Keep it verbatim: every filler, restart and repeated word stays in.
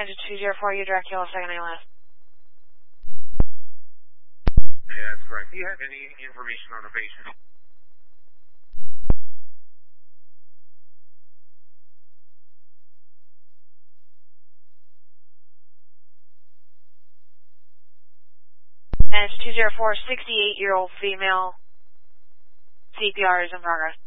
Engine two zero four, you direct Kilo second A L S. Yeah, that's correct. Do you have any information on the patient? Engine two zero four, sixty-eight-year-old female. C P R is in progress.